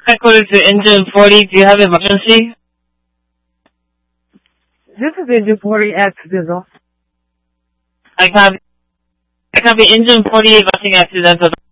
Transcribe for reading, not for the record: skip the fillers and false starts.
Headquarters to Engine 40, do you have emergency? This is Engine 40 accidental. I copy Engine 40, nothing accidental.